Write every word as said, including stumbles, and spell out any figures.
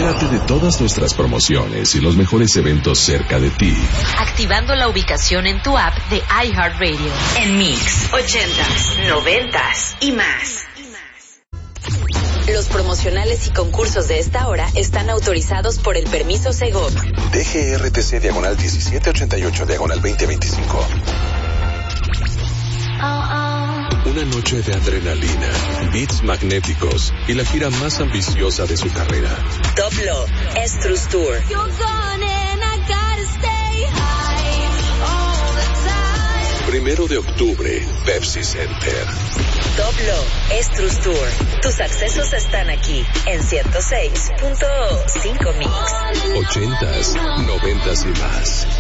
Entérate de todas nuestras promociones y los mejores eventos cerca de ti, activando la ubicación en tu app de iHeartRadio. En Mix, ochentas, noventas y más. Los promocionales y concursos de esta hora están autorizados por el permiso Segov. D G R T C diagonal diecisiete ochenta y ocho diagonal veinte veinticinco. Una noche de adrenalina, beats magnéticos y la gira más ambiciosa de su carrera. Top Love, Estrus Tour. Primero de octubre, Pepsi Center. Top Love, Estrus Tour. Tus accesos están aquí en ciento seis punto cinco Mix. Ochentas, noventas y más.